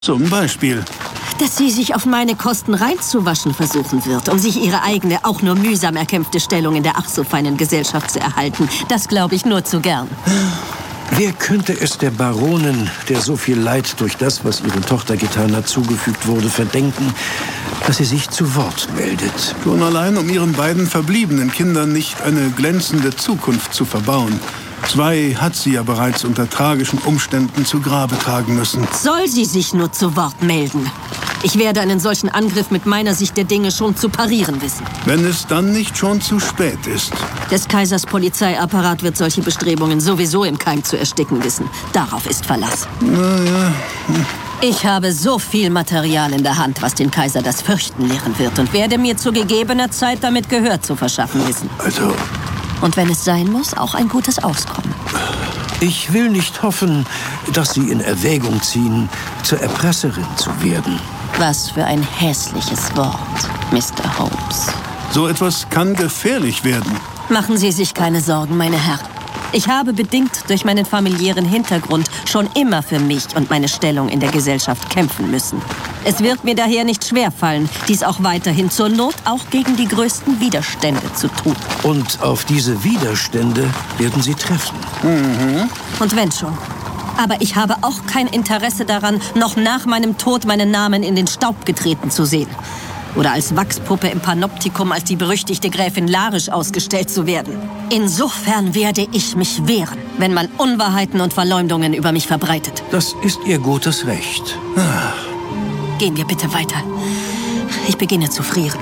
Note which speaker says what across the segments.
Speaker 1: Zum Beispiel?
Speaker 2: Dass sie sich auf meine Kosten reinzuwaschen versuchen wird, um sich ihre eigene, auch nur mühsam erkämpfte Stellung in der ach so feinen Gesellschaft zu erhalten. Das glaube ich nur zu gern.
Speaker 3: Wer könnte es der Baronin, der so viel Leid durch das, was ihre Tochter getan hat, zugefügt wurde, verdenken, dass sie sich zu Wort meldet?
Speaker 1: Schon allein, um ihren beiden verbliebenen Kindern nicht eine glänzende Zukunft zu verbauen. 2 hat sie ja bereits unter tragischen Umständen zu Grabe tragen müssen.
Speaker 2: Soll sie sich nur zu Wort melden? Ich werde einen solchen Angriff mit meiner Sicht der Dinge schon zu parieren wissen.
Speaker 1: Wenn es dann nicht schon zu spät ist.
Speaker 2: Des Kaisers Polizeiapparat wird solche Bestrebungen sowieso im Keim zu ersticken wissen. Darauf ist Verlass.
Speaker 1: Naja.
Speaker 2: Ich habe so viel Material in der Hand, was den Kaiser das Fürchten lehren wird und werde mir zu gegebener Zeit damit Gehör zu verschaffen wissen.
Speaker 1: Also...
Speaker 2: Und wenn es sein muss, auch ein gutes Auskommen.
Speaker 3: Ich will nicht hoffen, dass Sie in Erwägung ziehen, zur Erpresserin zu werden.
Speaker 2: Was für ein hässliches Wort, Mr. Holmes.
Speaker 1: So etwas kann gefährlich werden.
Speaker 2: Machen Sie sich keine Sorgen, meine Herren. Ich habe bedingt durch meinen familiären Hintergrund schon immer für mich und meine Stellung in der Gesellschaft kämpfen müssen. Es wird mir daher nicht schwerfallen, dies auch weiterhin zur Not auch gegen die größten Widerstände zu tun.
Speaker 3: Und auf diese Widerstände werden Sie treffen.
Speaker 2: Und wenn schon. Aber ich habe auch kein Interesse daran, noch nach meinem Tod meinen Namen in den Staub getreten zu sehen. Oder als Wachspuppe im Panoptikum als die berüchtigte Gräfin Larisch ausgestellt zu werden. Insofern werde ich mich wehren, wenn man Unwahrheiten und Verleumdungen über mich verbreitet.
Speaker 3: Das ist Ihr gutes Recht.
Speaker 2: Gehen wir bitte weiter. Ich beginne zu frieren.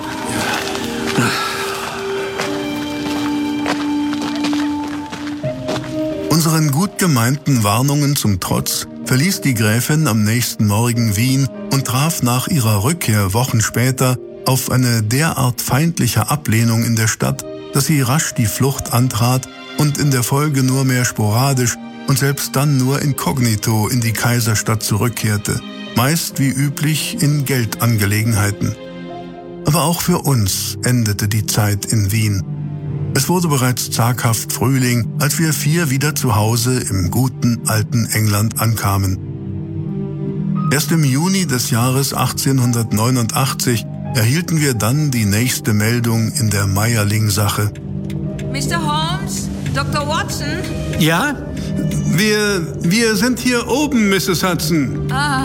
Speaker 1: Unseren gut gemeinten Warnungen zum Trotz verließ die Gräfin am nächsten Morgen Wien und traf nach ihrer Rückkehr Wochen später auf eine derart feindliche Ablehnung in der Stadt, dass sie rasch die Flucht antrat und in der Folge nur mehr sporadisch und selbst dann nur inkognito in die Kaiserstadt zurückkehrte, meist wie üblich in Geldangelegenheiten. Aber auch für uns endete die Zeit in Wien. Es wurde bereits zaghaft Frühling, als wir 4 wieder zu Hause im guten alten England ankamen. Erst im Juni des Jahres 1889 erhielten wir dann die nächste Meldung in der Meyerling-Sache.
Speaker 4: Mr. Holmes? Dr. Watson?
Speaker 1: Ja? Wir sind hier oben, Mrs. Hudson.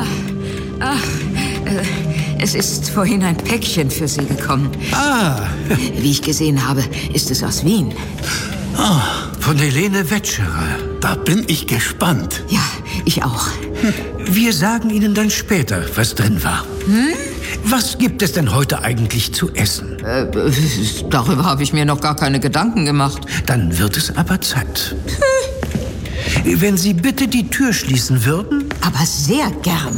Speaker 4: Es ist vorhin ein Päckchen für Sie gekommen. Wie ich gesehen habe, ist es aus Wien.
Speaker 3: Von Helene Wetscherer.
Speaker 1: Da bin ich gespannt.
Speaker 4: Ja, ich auch.
Speaker 3: Wir sagen Ihnen dann später, was drin war. Was gibt es denn heute eigentlich zu essen?
Speaker 4: Darüber habe ich mir noch gar keine Gedanken gemacht.
Speaker 3: Dann wird es aber Zeit. Wenn Sie bitte die Tür schließen würden.
Speaker 4: Aber sehr gerne.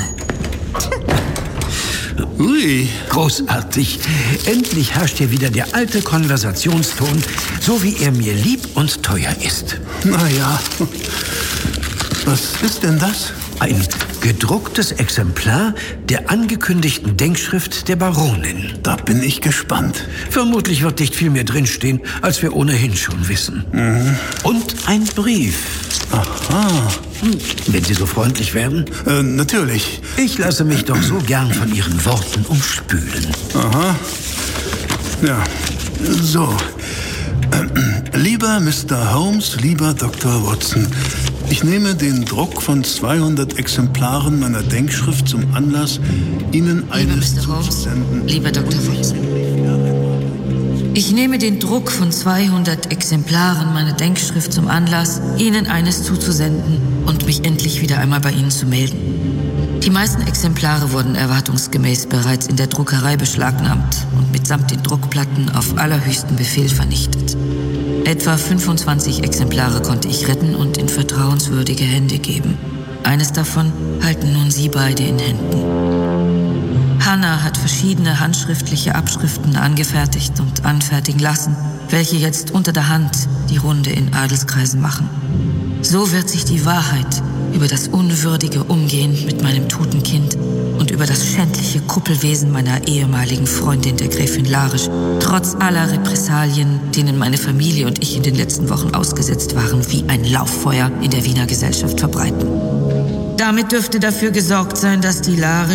Speaker 1: Ui.
Speaker 3: Großartig. Endlich herrscht hier wieder der alte Konversationston, so wie er mir lieb und teuer ist.
Speaker 1: Naja, was ist denn das?
Speaker 3: Ein gedrucktes Exemplar der angekündigten Denkschrift der Baronin.
Speaker 1: Da bin ich gespannt.
Speaker 3: Vermutlich wird nicht viel mehr drinstehen, als wir ohnehin schon wissen. Und ein Brief.
Speaker 1: Aha.
Speaker 3: Wenn Sie so freundlich wären.
Speaker 1: Natürlich.
Speaker 3: Ich lasse mich doch so gern von Ihren Worten umspülen.
Speaker 1: Aha. Ja, so. Lieber Mr. Holmes, lieber Dr. Watson, ich nehme den Druck von 200 Exemplaren meiner Denkschrift zum Anlass, Ihnen eines
Speaker 4: Lieber Mr. Holmes,
Speaker 1: zuzusenden.
Speaker 4: lieber Dr. Watson. Ich nehme den Druck von 200 Exemplaren meiner Denkschrift zum Anlass, Ihnen eines zuzusenden und mich endlich wieder einmal bei Ihnen zu melden. Die meisten Exemplare wurden erwartungsgemäß bereits in der Druckerei beschlagnahmt und mitsamt den Druckplatten auf allerhöchsten Befehl vernichtet. Etwa 25 Exemplare konnte ich retten und in vertrauenswürdige Hände geben. Eines davon halten nun Sie beide in Händen. Hannah hat verschiedene handschriftliche Abschriften angefertigt und anfertigen lassen, welche jetzt unter der Hand die Runde in Adelskreisen machen. So wird sich die Wahrheit über das unwürdige Umgehen mit meinem toten Kind und über das schändliche Kuppelwesen meiner ehemaligen Freundin, der Gräfin Larisch, trotz aller Repressalien, denen meine Familie und ich in den letzten Wochen ausgesetzt waren, wie ein Lauffeuer in der Wiener Gesellschaft verbreiten. Damit dürfte dafür gesorgt sein, dass die Lare